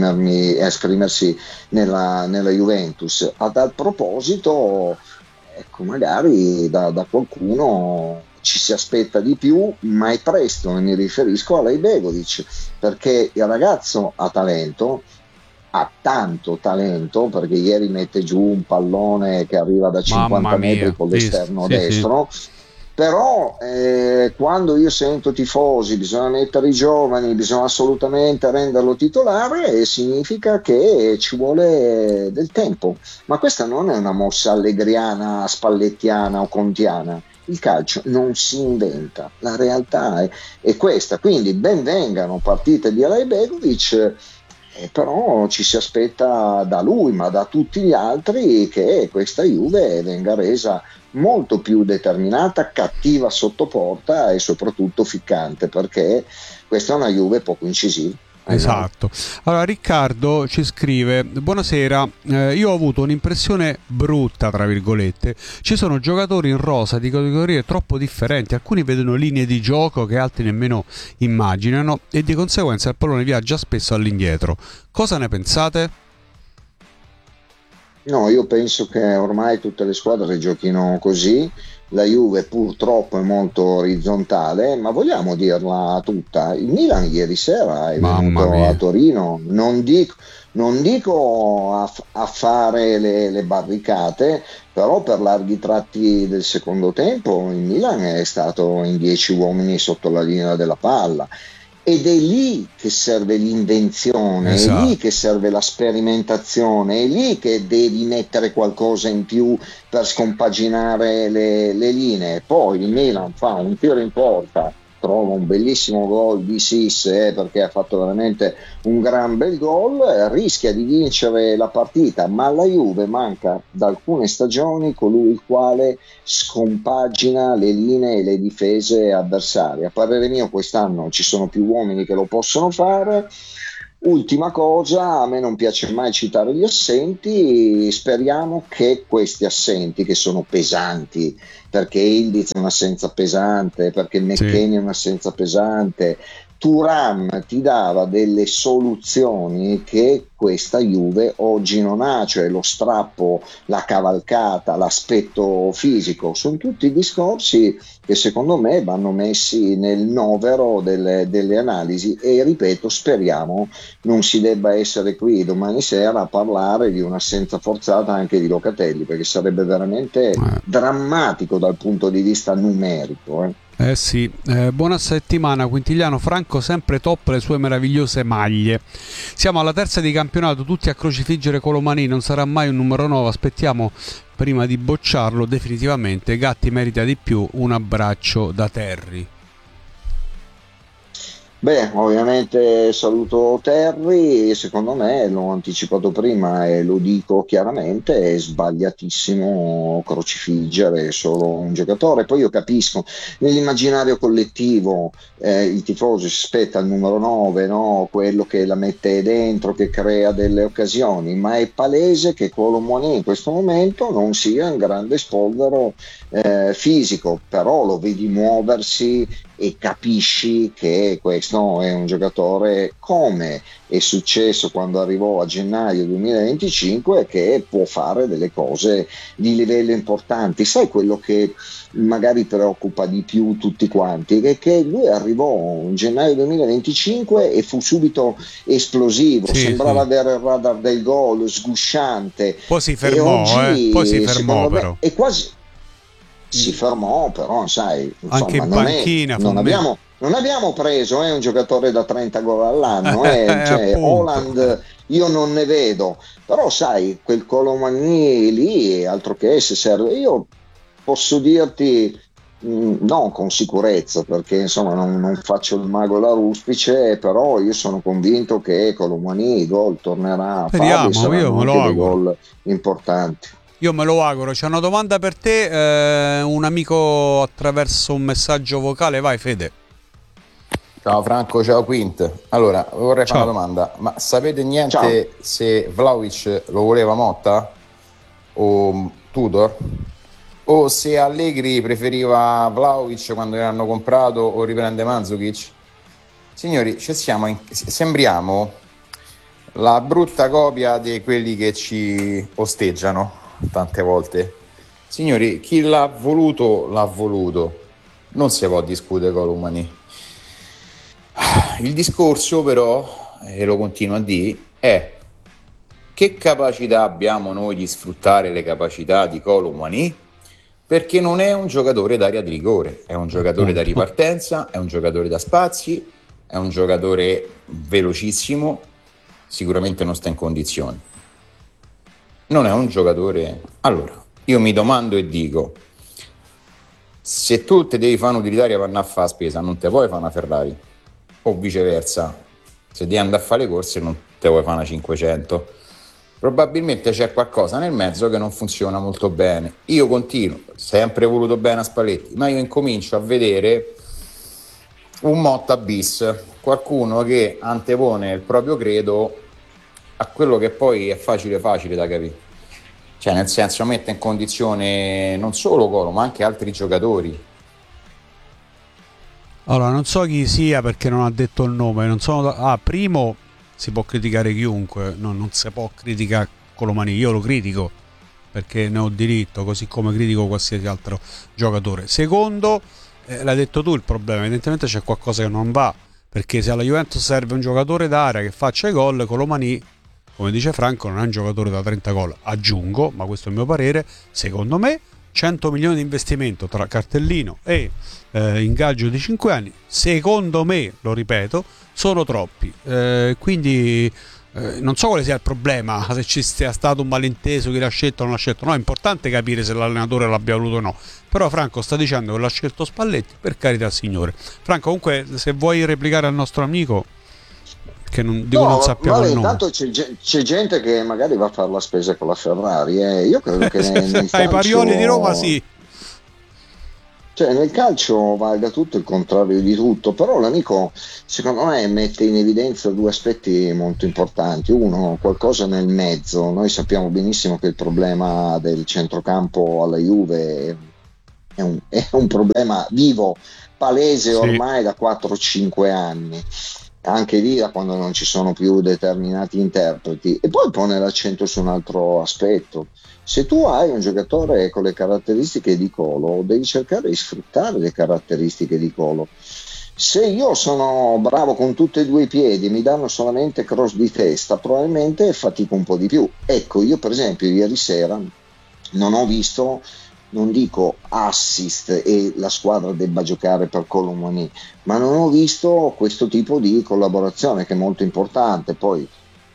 esprimersi nella Juventus. A tal proposito, ecco, magari da qualcuno ci si aspetta di più, ma è presto, e mi riferisco a Ibrahimović, perché il ragazzo ha talento, ha tanto talento, perché ieri mette giù un pallone che arriva da 50 metri con l'esterno destro. Sì. Però quando io sento tifosi bisogna mettere i giovani, bisogna assolutamente renderlo titolare, significa che ci vuole del tempo, ma questa non è una mossa allegriana, spallettiana o contiana. Il calcio non si inventa, la realtà è questa, quindi ben vengano partite di Ibrahimović, però ci si aspetta da lui, ma da tutti gli altri, che questa Juve venga resa molto più determinata, cattiva sotto porta e soprattutto ficcante, perché questa è una Juve poco incisiva. Esatto. Allora Riccardo ci scrive: buonasera, io ho avuto un'impressione brutta tra virgolette, ci sono giocatori in rosa di categorie troppo differenti, alcuni vedono linee di gioco che altri nemmeno immaginano e di conseguenza il pallone viaggia spesso all'indietro. Cosa ne pensate? No, io penso che ormai tutte le squadre giochino così. La Juve purtroppo è molto orizzontale, ma vogliamo dirla tutta, il Milan ieri sera è venuto a Torino, non dico a fare le barricate, però per larghi tratti del secondo tempo il Milan è stato in 10 uomini sotto la linea della palla. Ed è lì che serve l'invenzione, esatto. È lì che serve la sperimentazione, è lì che devi mettere qualcosa in più per scompaginare le linee. Poi il Milan fa un tiro in porta trova un bellissimo gol di Sisse, perché ha fatto veramente un gran bel gol, rischia di vincere la partita, ma alla Juve manca da alcune stagioni colui il quale scompagina le linee e le difese avversarie. A parere mio quest'anno ci sono più uomini che lo possono fare. Ultima cosa, a me non piace mai citare gli assenti, speriamo che questi assenti, che sono pesanti, perché Ildiz è un'assenza pesante, perché McKennie è un'assenza pesante, Thuram ti dava delle soluzioni che questa Juve oggi non ha, cioè lo strappo, la cavalcata, l'aspetto fisico, sono tutti discorsi che secondo me vanno messi nel novero delle analisi, e ripeto, speriamo non si debba essere qui domani sera a parlare di un'assenza forzata anche di Locatelli, perché sarebbe veramente drammatico dal punto di vista numerico. Sì, buona settimana Quintigliano. Franco sempre top le sue meravigliose maglie. Siamo alla terza di campionato, tutti a crocifiggere Colomani, non sarà mai un numero 9, aspettiamo prima di bocciarlo definitivamente. Gatti merita di più, un abbraccio da Terry. Beh, ovviamente saluto Terry, secondo me, l'ho anticipato prima e lo dico chiaramente, è sbagliatissimo crocifiggere solo un giocatore. Poi io capisco, nell'immaginario collettivo il tifoso si aspetta il numero 9, no? Quello che la mette dentro, che crea delle occasioni, ma è palese che Colomoni in questo momento non sia un grande spolvero fisico, però lo vedi muoversi e capisci che questo è un giocatore, come è successo quando arrivò a gennaio 2025, che può fare delle cose di livello importanti. Sai quello che magari preoccupa di più tutti quanti, è che lui arrivò in gennaio 2025 e fu subito esplosivo, sembrava avere il radar del gol, sgusciante, poi si fermò, poi si fermò però. E quasi si fermò, però sai, insomma, anche in panchina non abbiamo preso un giocatore da 30 gol all'anno, cioè, Haaland io non ne vedo, però sai, quel Colomani lì è altro che se serve. Io posso dirti non con sicurezza, perché insomma non faccio il mago alla ruspice, però io sono convinto che Colomani gol tornerà a fare, saranno anche dei gol importanti. Io me lo auguro. C'è una domanda per te, un amico attraverso un messaggio vocale. Vai Fede. Ciao Franco, ciao Quint. Allora, vorrei fare una domanda. Ma sapete niente se Vlahovic lo voleva Motta o Tudor? O se Allegri preferiva Vlahovic quando l'hanno comprato o riprende Mandzukic? Signori, sembriamo la brutta copia di quelli che ci osteggiano tante volte. Signori, chi l'ha voluto, non si può discutere con l'umani. Il discorso però, e lo continuo a dire, è che capacità abbiamo noi di sfruttare le capacità di Colomani, perché non è un giocatore d'area di rigore, è un giocatore da ripartenza, è un giocatore da spazi, è un giocatore velocissimo, sicuramente non sta in condizioni. Non è un giocatore. Allora, io mi domando e dico, se tu te devi fare un'utilitaria per andare a fare la spesa, non te puoi fare una Ferrari, o viceversa, se devi andare a fare le corse non te puoi fare una 500. Probabilmente c'è qualcosa nel mezzo che non funziona molto bene. Io continuo, sempre voluto bene a Spalletti, ma io incomincio a vedere un Motta bis, qualcuno che antepone il proprio credo a quello che poi è facile da capire, cioè nel senso mette in condizione non solo Colo ma anche altri giocatori. Allora non so chi sia perché non ha detto il nome, primo si può criticare chiunque, non si può criticare Colomani, io lo critico perché ne ho diritto, così come critico qualsiasi altro giocatore. Secondo, l'hai detto tu il problema, evidentemente c'è qualcosa che non va, perché se alla Juventus serve un giocatore d'area che faccia i gol, Colomani, come dice Franco, non è un giocatore da 30 gol. Aggiungo, ma questo è il mio parere, secondo me 100 milioni di investimento tra cartellino e ingaggio di 5 anni, secondo me, lo ripeto, sono troppi, quindi Non so quale sia il problema, se ci sia stato un malinteso, chi l'ha scelto o non l'ha scelto. No, è importante capire se l'allenatore l'abbia voluto o no. Però Franco sta dicendo che l'ha scelto Spalletti, per carità signore. Franco, comunque, se vuoi replicare al nostro amico, che non sappiamo il nome. Intanto c'è gente che magari va a fare la spesa con la Ferrari. Io credo che nel ai Parioli di Roma sì. Cioè nel calcio valga tutto il contrario di tutto, però l'amico secondo me mette in evidenza due aspetti molto importanti. Uno, qualcosa nel mezzo. Noi sappiamo benissimo che il problema del centrocampo alla Juve è un problema vivo, palese ormai da 4-5 anni, anche lì da quando non ci sono più determinati interpreti. E poi pone l'accento su un altro aspetto. Se tu hai un giocatore con le caratteristiche di Colo, devi cercare di sfruttare le caratteristiche di Colo. Se io sono bravo con tutti e due i piedi e mi danno solamente cross di testa, probabilmente fatico un po' di più. Ecco, io per esempio ieri sera non ho visto, non dico assist e la squadra debba giocare per Kolo Muani, ma non ho visto questo tipo di collaborazione che è molto importante. Poi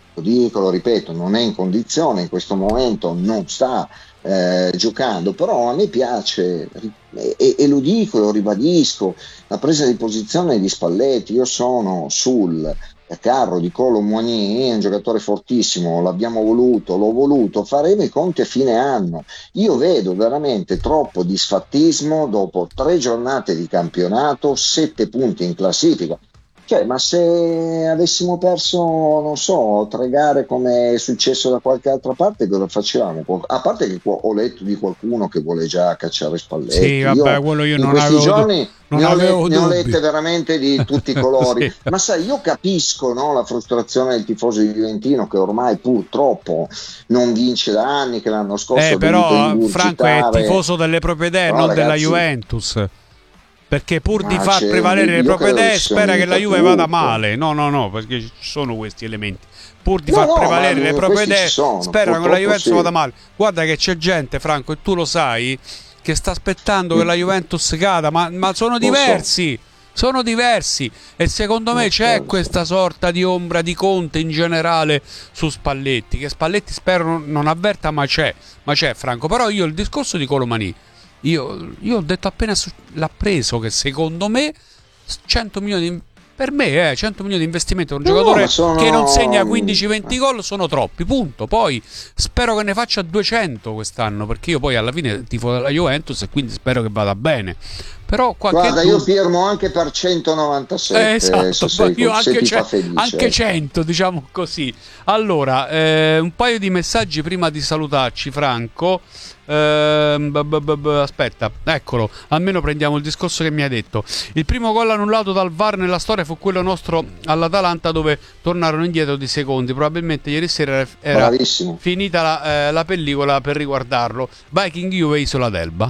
lo ripeto, non è in condizione in questo momento, non sta giocando, però a me piace e lo dico e lo ribadisco, la presa di posizione di Spalletti. Io sono sul carro di Kolo Muani, è un giocatore fortissimo, l'ho voluto, faremo i conti a fine anno. Io vedo veramente troppo disfattismo dopo 3 giornate di campionato, 7 punti in classifica. Cioè, ma se avessimo perso, non so, 3 gare come è successo da qualche altra parte, cosa facevamo? A parte che ho letto di qualcuno che vuole già cacciare Spalletti. Sì, vabbè, quello io non avevo. In questi giorni ne ho lette veramente di tutti i colori. Sì. Ma sai, io capisco, no, la frustrazione del tifoso juventino che ormai purtroppo non vince da anni, che l'anno scorso però Franco è tifoso delle proprie idee, non della Juventus. Perché pur di far prevalere le proprie idee spera che la Juve vada male. No, perché ci sono questi elementi. Pur di far prevalere le proprie idee spera che la Juventus vada male. Guarda che c'è gente, Franco, e tu lo sai, che sta aspettando che la Juventus cada, ma sono diversi. Sono diversi e secondo me c'è questa sorta di ombra di Conte in generale su Spalletti, che Spalletti spero non avverta, ma c'è Franco. Però io il discorso di Kolo Muani, io ho detto appena l'ha preso che secondo me 100 milioni per me 100 milioni di investimento per un giocatore che non segna 15-20 gol sono troppi, punto. Poi spero che ne faccia 200 quest'anno, perché io poi alla fine tifo della Juventus e quindi spero che vada bene. Però guarda, io firmo anche per 197. Esatto, io anche 100, diciamo così. Allora, un paio di messaggi prima di salutarci, Franco. Aspetta, eccolo, almeno prendiamo il discorso che mi hai detto. Il primo gol annullato dal VAR nella storia fu quello nostro all'Atalanta, dove tornarono indietro di secondi. Probabilmente ieri sera era finita la pellicola per riguardarlo. Viking Juve, Isola d'Elba.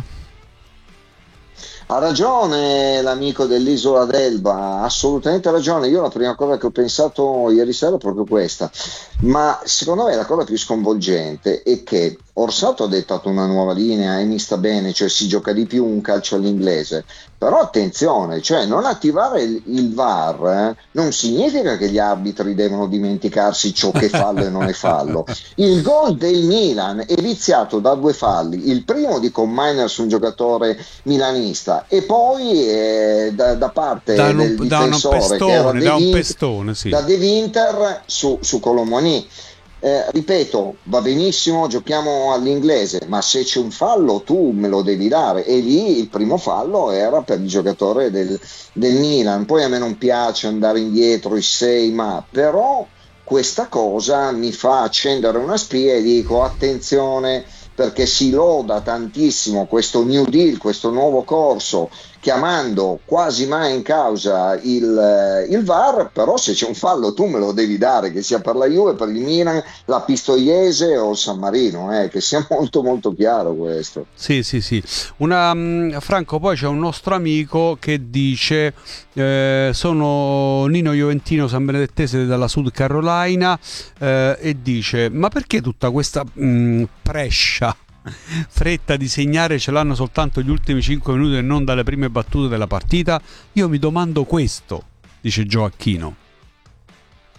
Ha ragione l'amico dell'Isola d'Elba, assolutamente ragione. Io la prima cosa che ho pensato ieri sera è proprio questa, ma secondo me la cosa più sconvolgente è che Orsato ha dettato una nuova linea e mi sta bene, cioè si gioca di più un calcio all'inglese, però attenzione, cioè non attivare il VAR non significa che gli arbitri devono dimenticarsi ciò che fallo e non è fallo. Il gol del Milan è viziato da 2 falli, il primo di Koeman su un giocatore milanista e poi da parte del difensore che era da De Winter su Kolo Muani. Ripeto, va benissimo, giochiamo all'inglese, ma se c'è un fallo tu me lo devi dare, e lì il primo fallo era per il giocatore del Milan. Poi a me non piace andare indietro i 6, ma però questa cosa mi fa accendere una spia e dico attenzione, perché si loda tantissimo questo New Deal, questo nuovo corso, chiamando quasi mai in causa il VAR, però se c'è un fallo tu me lo devi dare, che sia per la Juve, per il Milan, la Pistoiese o il San Marino, che sia molto molto chiaro questo. Sì. Franco, poi c'è un nostro amico che dice sono Nino Juventino San Benedettese dalla Sud Carolina, e dice: ma perché tutta questa prescia, fretta di segnare ce l'hanno soltanto gli ultimi 5 minuti e non dalle prime battute della partita? Io mi domando questo, dice Gioacchino.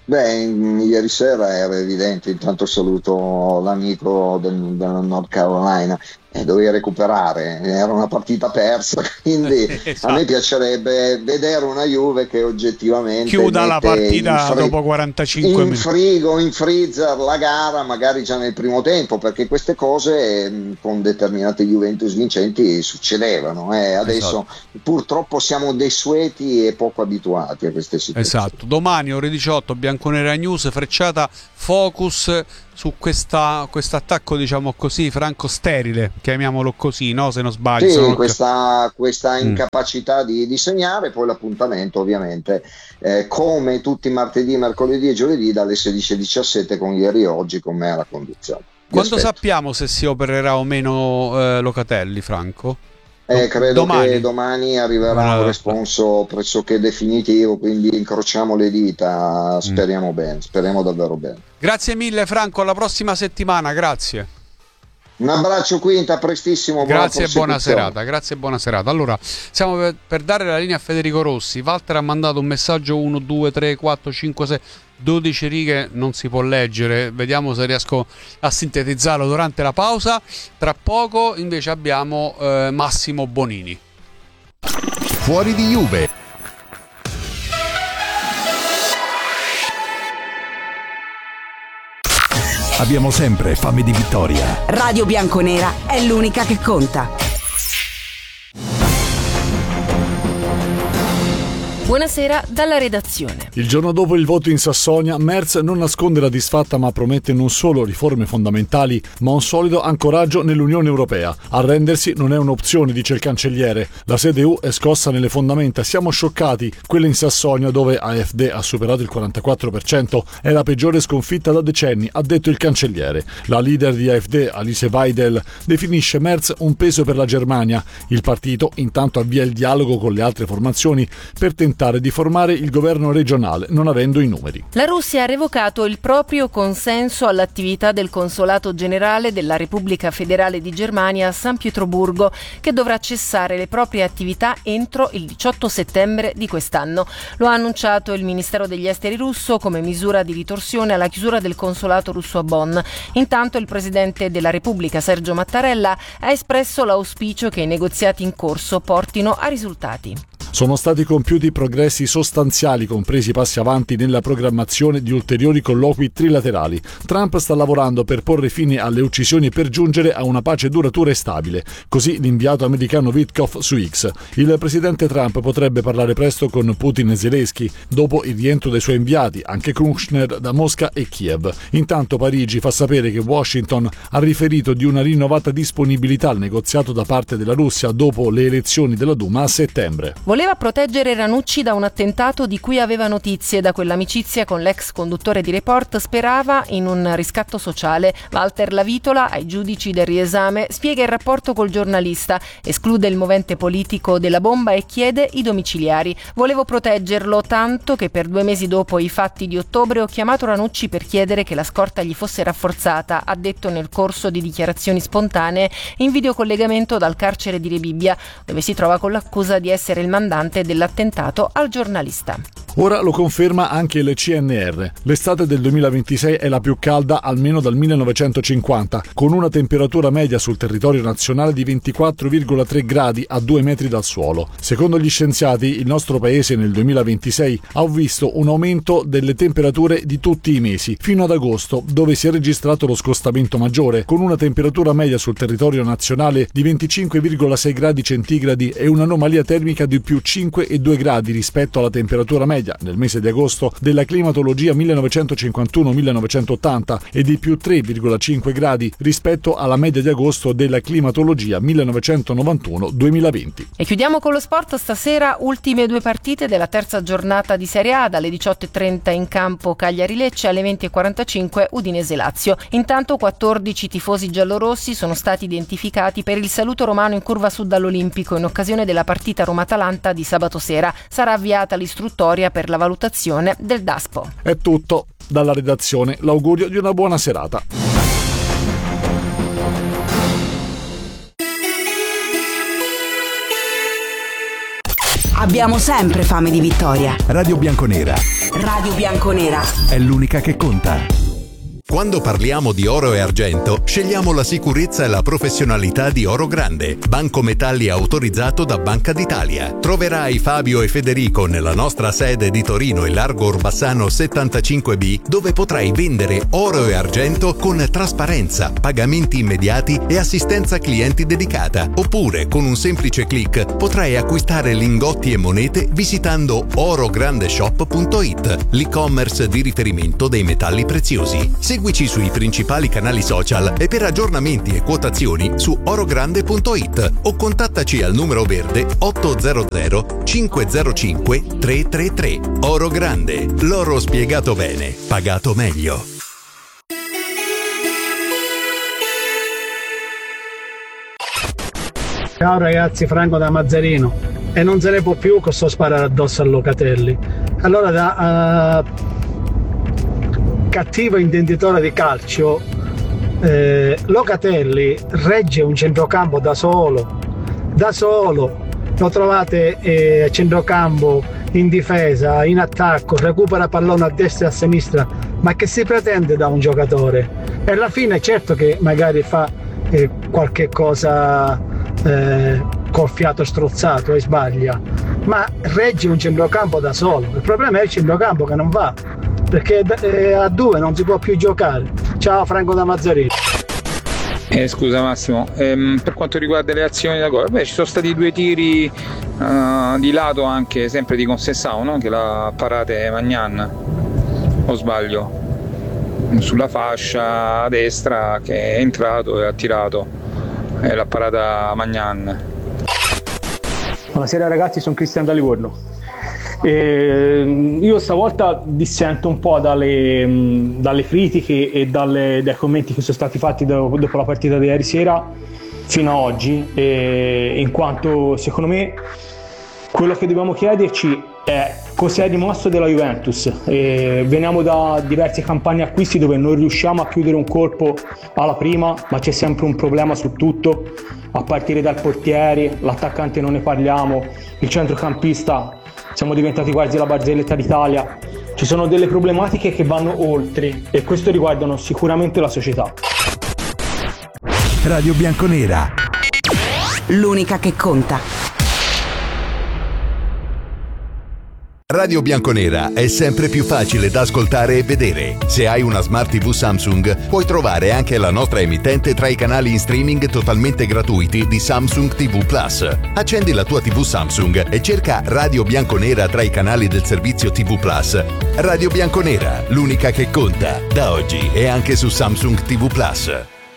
Ieri sera era evidente, intanto saluto l'amico del North Carolina, dovevi recuperare, era una partita persa, quindi esatto. A me piacerebbe vedere una Juve che oggettivamente chiuda la partita dopo 45 minuti. In frigo, in freezer la gara magari già nel primo tempo, perché queste cose con determinate Juventus vincenti succedevano. Adesso esatto. Purtroppo siamo desueti e poco abituati a queste situazioni. Esatto, domani ore 18 Bianconera News, frecciata focus su quest'attacco, diciamo così, franco sterile, chiamiamolo così, no? Se non sbaglio. Sì, questa incapacità di segnare, poi l'appuntamento ovviamente come tutti i martedì, mercoledì e giovedì dalle 16:17 con ieri e oggi con me alla conduzione. Quando sappiamo se si opererà o meno Locatelli, Franco? Credo che domani arriverà un responso pressoché definitivo, quindi incrociamo le dita, speriamo bene, speriamo davvero bene. Grazie mille Franco, alla prossima settimana, grazie. Un abbraccio Quinta, a prestissimo. Grazie e buona serata, grazie e buona serata. Allora, stiamo per dare la linea a Federico Rossi. Walter ha mandato un messaggio 1, 2, 3, 4, 5, 6, 12 righe, non si può leggere. Vediamo se riesco a sintetizzarlo durante la pausa. Tra poco invece abbiamo Massimo Bonini. Fuori di Juve. Abbiamo sempre fame di vittoria. Radio Bianconera è l'unica che conta. Buonasera dalla redazione. Il giorno dopo il voto in Sassonia, Merz non nasconde la disfatta ma promette non solo riforme fondamentali, ma un solido ancoraggio nell'Unione Europea. Arrendersi non è un'opzione, dice il cancelliere. La CDU è scossa nelle fondamenta. Siamo scioccati. Quella in Sassonia, dove AfD ha superato il 44%, è la peggiore sconfitta da decenni, ha detto il cancelliere. La leader di AfD, Alice Weidel, definisce Merz un peso per la Germania. Il partito intanto avvia il dialogo con le altre formazioni per tentare di formare il governo regionale, non avendo i numeri. La Russia ha revocato il proprio consenso all'attività del Consolato Generale della Repubblica Federale di Germania a San Pietroburgo, che dovrà cessare le proprie attività entro il 18 settembre di quest'anno. Lo ha annunciato il Ministero degli Esteri russo come misura di ritorsione alla chiusura del consolato russo a Bonn. Intanto il presidente della Repubblica, Sergio Mattarella, ha espresso l'auspicio che i negoziati in corso portino a risultati. Sono stati compiuti progressi sostanziali, compresi passi avanti nella programmazione di ulteriori colloqui trilaterali. Trump sta lavorando per porre fine alle uccisioni e per giungere a una pace duratura e stabile. Così l'inviato americano Witkoff su X. Il presidente Trump potrebbe parlare presto con Putin e Zelensky, dopo il rientro dei suoi inviati, anche Kushner, da Mosca e Kiev. Intanto Parigi fa sapere che Washington ha riferito di una rinnovata disponibilità al negoziato da parte della Russia dopo le elezioni della Duma a settembre. Voleva proteggere Ranucci da un attentato di cui aveva notizie. Da quell'amicizia con l'ex conduttore di Report sperava in un riscatto sociale. Walter Lavitola, ai giudici del riesame, spiega il rapporto col giornalista, esclude il movente politico della bomba e chiede i domiciliari. Volevo proteggerlo tanto che per 2 mesi dopo i fatti di ottobre ho chiamato Ranucci per chiedere che la scorta gli fosse rafforzata, ha detto nel corso di dichiarazioni spontanee in videocollegamento dal carcere di Rebibbia, dove si trova con l'accusa di essere il mandante dell'attentato al giornalista. Ora lo conferma anche il CNR. L'estate del 2026 è la più calda almeno dal 1950, con una temperatura media sul territorio nazionale di 24,3 gradi a 2 metri dal suolo. Secondo gli scienziati, il nostro paese nel 2026 ha visto un aumento delle temperature di tutti i mesi, fino ad agosto, dove si è registrato lo scostamento maggiore, con una temperatura media sul territorio nazionale di 25,6 gradi centigradi e un'anomalia termica di più 5,2 gradi rispetto alla temperatura media nel mese di agosto della climatologia 1951-1980 e di più 3,5 gradi rispetto alla media di agosto della climatologia 1991-2020. E chiudiamo con lo sport. Stasera ultime 2 partite della terza giornata di Serie A, dalle 18:30 in campo Cagliari-Lecce, alle 20:45 Udinese-Lazio. Intanto 14 tifosi giallorossi sono stati identificati per il saluto romano in curva sud all'Olimpico in occasione della partita Roma-Atalanta di sabato sera. Sarà avviata l'istruttoria per la valutazione del DASPO. È tutto. Dalla redazione l'augurio di una buona serata. Abbiamo sempre fame di vittoria. Radio Bianconera. Radio Bianconera è l'unica che conta. Quando parliamo di oro e argento, scegliamo la sicurezza e la professionalità di Oro Grande, banco metalli autorizzato da Banca d'Italia. Troverai Fabio e Federico nella nostra sede di Torino e Largo Orbassano 75B, dove potrai vendere oro e argento con trasparenza, pagamenti immediati e assistenza clienti dedicata. Oppure, con un semplice click, potrai acquistare lingotti e monete visitando orograndeshop.it, l'e-commerce di riferimento dei metalli preziosi. Seguici sui principali canali social e per aggiornamenti e quotazioni su orogrande.it o contattaci al numero verde 800 505 333. Oro Grande, l'oro spiegato bene, pagato meglio. Ciao ragazzi, Franco da Mazzarino. E non se ne può più che sto sparare addosso a Locatelli. Allora da cattivo intenditore di calcio, Locatelli regge un centrocampo da solo, lo trovate a centrocampo, in difesa, in attacco, recupera pallone a destra e a sinistra, ma che si pretende da un giocatore? E alla fine certo che magari fa qualche cosa col fiato strozzato e sbaglia, ma regge un centrocampo da solo. Il problema è il centrocampo che non va, perché a due non si può più giocare. Ciao Franco da Mazzarino. Scusa Massimo, per quanto riguarda le azioni da gol, ci sono stati 2 tiri di lato anche sempre di Conceição, no? Che l'ha parate Magnan, o sbaglio, sulla fascia a destra, che è entrato e ha tirato e l'ha parata Magnan. Buonasera ragazzi, sono Cristian da Livorno. Io stavolta dissento un po' dalle critiche e dai commenti che sono stati fatti dopo la partita di ieri sera fino ad oggi, in quanto secondo me quello che dobbiamo chiederci è cosa è rimosso della Juventus. Veniamo da diverse campagne acquisti dove non riusciamo a chiudere un colpo alla prima, ma c'è sempre un problema su tutto, a partire dal portiere, l'attaccante non ne parliamo, il centrocampista siamo diventati quasi la barzelletta d'Italia. Ci sono delle problematiche che vanno oltre e questo riguardano sicuramente la società. Radio Bianconera, l'unica che conta. Radio Bianconera è sempre più facile da ascoltare e vedere. Se hai una Smart TV Samsung, puoi trovare anche la nostra emittente tra i canali in streaming totalmente gratuiti di Samsung TV Plus. Accendi la tua TV Samsung e cerca Radio Bianconera tra i canali del servizio TV Plus. Radio Bianconera, l'unica che conta, da oggi e anche su Samsung TV Plus.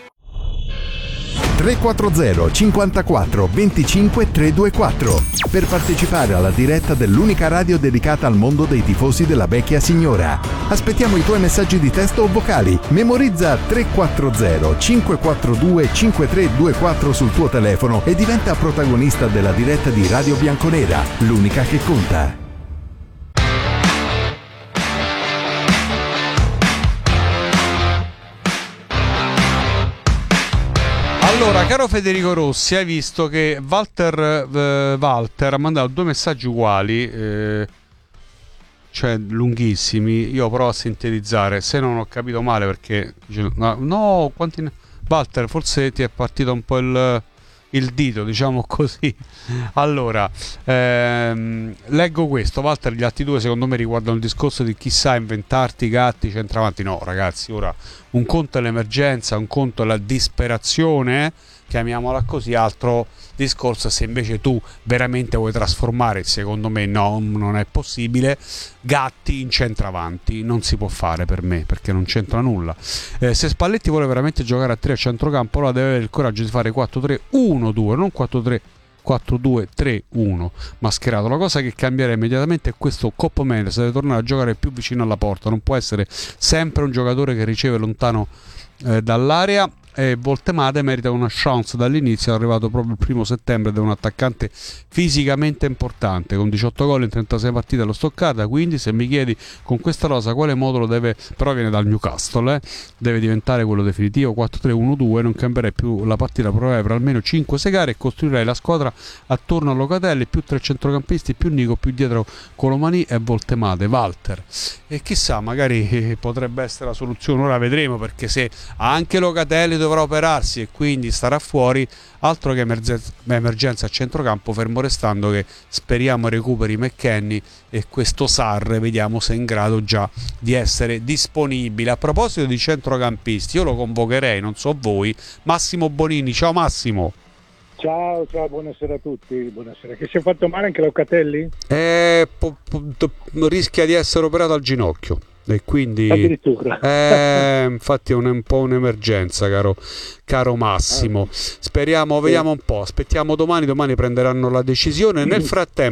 340 54 25 324 per partecipare alla diretta dell'unica radio dedicata al mondo dei tifosi della vecchia signora. Aspettiamo i tuoi messaggi di testo o vocali. Memorizza 340 542 5324 sul tuo telefono e diventa protagonista della diretta di Radio Bianconera, l'unica che conta. Allora, caro Federico Rossi, hai visto che Walter ha mandato 2 messaggi uguali, cioè lunghissimi. Io provo a sintetizzare, se non ho capito male, perché no, Walter, forse ti è partito un po' il dito, diciamo così. Allora, leggo questo. Walter, gli altri 2 secondo me riguardano il discorso di chissà inventarti gatti centravanti. No ragazzi, ora un conto è l'emergenza, un conto è la disperazione, chiamiamola così, altro discorso se invece tu veramente vuoi trasformare, secondo me no, non è possibile, gatti in centravanti. Non si può fare per me, perché non c'entra nulla. Se Spalletti vuole veramente giocare a 3 a centrocampo, allora deve avere il coraggio di fare 4-3-1-2, non 4-3-4-2-3-1 mascherato. La cosa che cambierà immediatamente è questo Coppa Mendes, deve tornare a giocare più vicino alla porta, non può essere sempre un giocatore che riceve lontano dall'area. e Voltemade merita una chance dall'inizio, è arrivato proprio il 1 settembre ed è un attaccante fisicamente importante con 18 gol in 36 partite allo Stoccarda. Quindi se mi chiedi con questa rosa quale modulo deve, però viene dal Newcastle, deve diventare quello definitivo 4-3-1-2, non cambierei più la partita, proverei per almeno 5-6 gare e costruirei la squadra attorno a Locatelli, più 3 centrocampisti, più Nico, più dietro Colomani e Voltemade, Walter, e chissà, magari potrebbe essere la soluzione. Ora vedremo, perché se anche Locatelli dovrà operarsi e quindi starà fuori, altro che emergenza a centrocampo, fermo restando che speriamo recuperi McKennie e questo Sarr vediamo se è in grado già di essere disponibile. A proposito di centrocampisti, io lo convocherei, non so voi, Massimo Bonini. Ciao Massimo. Ciao, buonasera a tutti. Buonasera. Che si è fatto male anche Locatelli? Rischia di essere operato al ginocchio e quindi infatti è un po' un'emergenza, caro Massimo. Speriamo, vediamo un po', aspettiamo domani prenderanno la decisione. Nel frattempo